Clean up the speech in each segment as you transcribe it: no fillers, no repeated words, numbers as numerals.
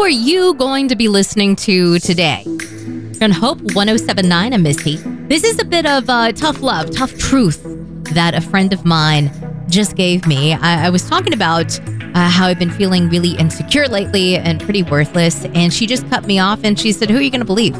are you going to be listening to today? You're on Hope 107.9. I'm Missy. This is a bit of tough love, tough truth that a friend of mine just gave me. I was talking about how I've been feeling really insecure lately and pretty worthless. And she just cut me off and she said, who are you going to believe?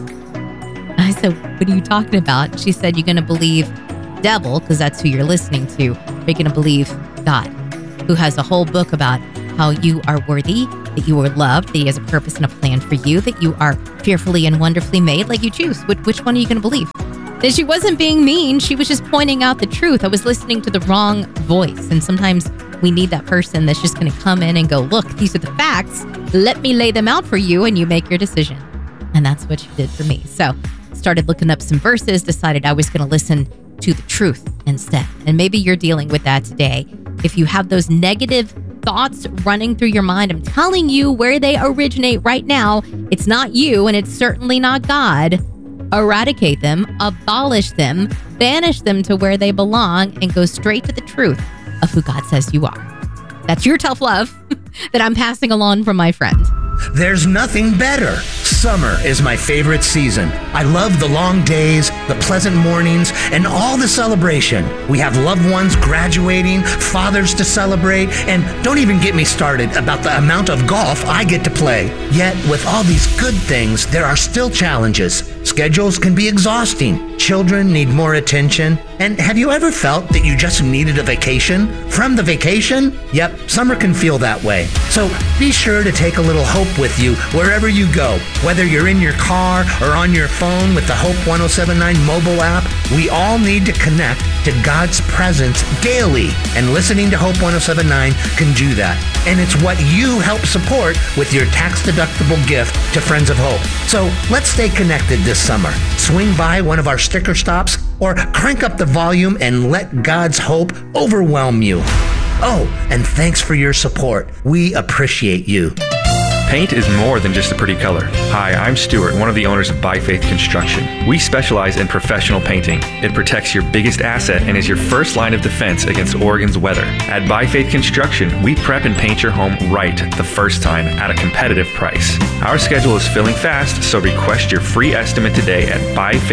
I said, what are you talking about? She said, you're going to believe devil, because that's who you're listening to. Or you're going to believe God, who has a whole book about how you are worthy, that you are loved, that he has a purpose and a plan for you, that you are fearfully and wonderfully made, like you choose. Which one are you going to believe? And she wasn't being mean. She was just pointing out the truth. I was listening to the wrong voice. And sometimes we need that person that's just going to come in and go, look, these are the facts. Let me lay them out for you and you make your decision. And that's what she did for me. So started looking up some verses, decided I was going to listen to the truth instead. And maybe you're dealing with that today. If you have those negative thoughts running through your mind, I'm telling you where they originate right now. It's not you and it's certainly not God. Eradicate them, abolish them, banish them to where they belong, and go straight to the truth of who God says you are. That's your tough love that I'm passing along from my friend. There's nothing better. Summer is my favorite season. I love the long days, the pleasant mornings, and all the celebration. We have loved ones graduating, fathers to celebrate, and don't even get me started about the amount of golf I get to play. Yet, with all these good things, there are still challenges. Schedules can be exhausting. Children need more attention. And have you ever felt that you just needed a vacation from the vacation? Yep, summer can feel that way. So be sure to take a little hope with you wherever you go. Whether you're in your car or on your phone with the Hope 107.9 mobile app, we all need to connect to God's presence daily. And listening to Hope 107.9 can do that. And it's what you help support with your tax-deductible gift to Friends of Hope. So let's stay connected this summer. Swing by one of our sticker stops or crank up the volume and let God's hope overwhelm you. Oh, and thanks for your support. We appreciate you. Paint is more than just a pretty color. Hi, I'm Stuart, one of the owners of By Faith Construction. We specialize in professional painting. It protects your biggest asset and is your first line of defense against Oregon's weather. At By Faith Construction, we prep and paint your home right the first time at a competitive price. Our schedule is filling fast, so request your free estimate today at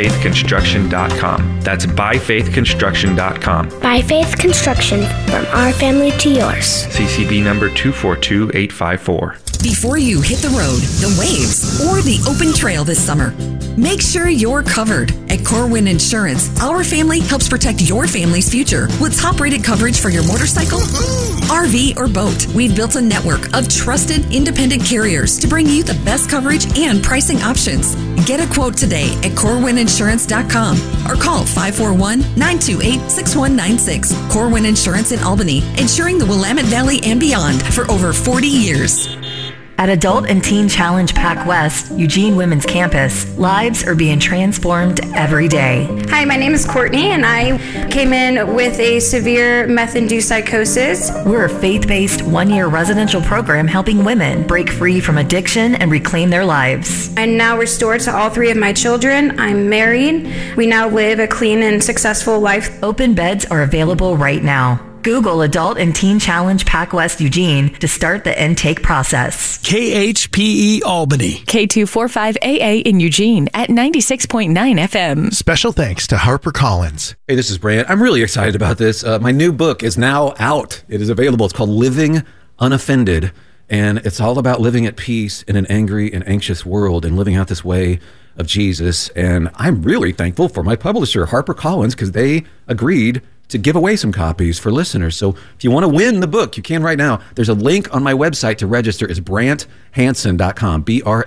byfaithconstruction.com. That's byfaithconstruction.com. By Faith Construction, from our family to yours. CCB number 242854. Before you hit the road, the waves, or the open trail this summer, make sure you're covered. At Corwin Insurance, our family helps protect your family's future with top-rated coverage for your motorcycle, RV, or boat. We've built a network of trusted, independent carriers to bring you the best coverage and pricing options. Get a quote today at CorwinInsurance.com or call 541-928-6196. Corwin Insurance in Albany, insuring the Willamette Valley and beyond for over 40 years. At Adult and Teen Challenge Pac West, Eugene Women's Campus, lives are being transformed every day. Hi, my name is Courtney, and I came in with a severe meth-induced psychosis. We're a faith-based one-year residential program helping women break free from addiction and reclaim their lives. I'm now restored to all three of my children. I'm married. We now live a clean and successful life. Open beds are available right now. Google Adult and Teen Challenge Pac West Eugene to start the intake process. KHPE Albany. K245AA in Eugene at 96.9 FM. Special thanks to HarperCollins. Hey, this is Brant. I'm really excited about this. My new book is now out. It is available. It's called Living Unoffended. And it's all about living at peace in an angry and anxious world and living out this way of Jesus. And I'm really thankful for my publisher, HarperCollins, because they agreed to give away some copies for listeners. So if you want to win the book, you can right now. There's a link on my website to register. It's BrantHansen.com,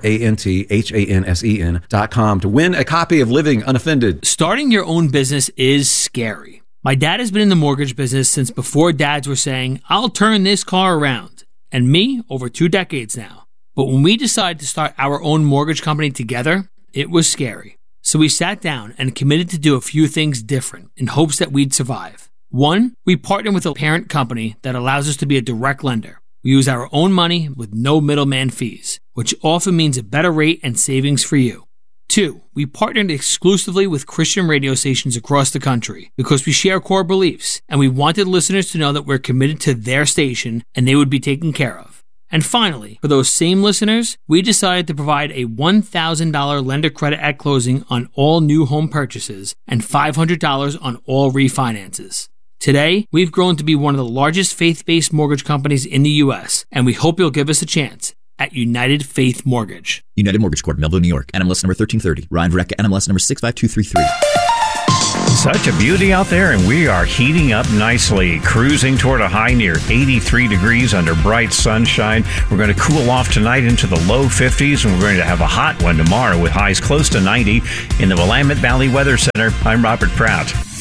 BrantHansen.com, to win a copy of Living Unoffended. Starting your own business is scary. My dad has been in the mortgage business since before dads were saying, I'll turn this car around. And me, over 2 decades now. But when we decided to start our own mortgage company together, it was scary. So we sat down and committed to do a few things different in hopes that we'd survive. 1, we partnered with a parent company that allows us to be a direct lender. We use our own money with no middleman fees, which often means a better rate and savings for you. 2, we partnered exclusively with Christian radio stations across the country because we share core beliefs and we wanted listeners to know that we're committed to their station and they would be taken care of. And finally, for those same listeners, we decided to provide a $1,000 lender credit at closing on all new home purchases and $500 on all refinances. Today, we've grown to be one of the largest faith-based mortgage companies in the U.S., and we hope you'll give us a chance at United Faith Mortgage. United Mortgage Corp, Melville, New York. NMLS number 1330. Ryan Vreck, NMLS number 65233. Such a beauty out there, and we are heating up nicely, cruising toward a high near 83 degrees under bright sunshine. We're going to cool off tonight into the low 50s, and we're going to have a hot one tomorrow with highs close to 90 in the Willamette Valley Weather Center. I'm Robert Pratt.